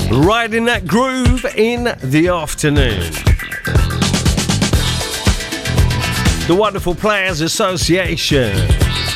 Riding that groove in the afternoon. The Wonderful Players Association.